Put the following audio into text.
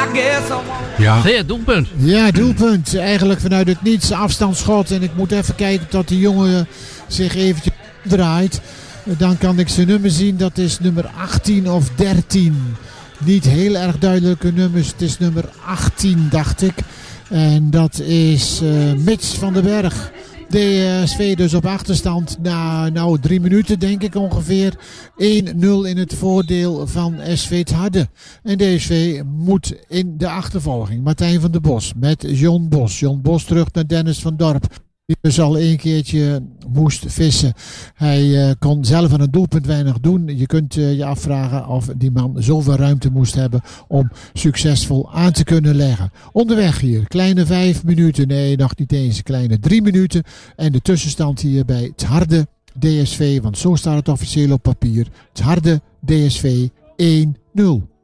Ja. Doelpunt. Ja, doelpunt. Eigenlijk vanuit het niets. Afstandsschot. En ik moet even kijken dat de jongen zich eventjes draait. Dan kan ik zijn nummer zien. Dat is nummer 18 of 13. Niet heel erg duidelijke nummers. Het is nummer 18, dacht ik. En dat is Mitch van den Berg. DSV dus op achterstand na 3 minuten denk ik ongeveer. 1-0 in het voordeel van SV 't Harde. En DSV moet in de achtervolging. Martijn van der Bos met John Bos. John Bos terug naar Dennis van Dorp. Die dus al 1 keertje moest vissen. Hij kon zelf aan het doelpunt weinig doen. Je kunt je afvragen of die man zoveel ruimte moest hebben om succesvol aan te kunnen leggen. Onderweg hier, kleine 5 minuten. Nee, nog niet eens, kleine 3 minuten. En de tussenstand hier bij 't Harde DSV, want zo staat het officieel op papier. 't Harde DSV 1-0.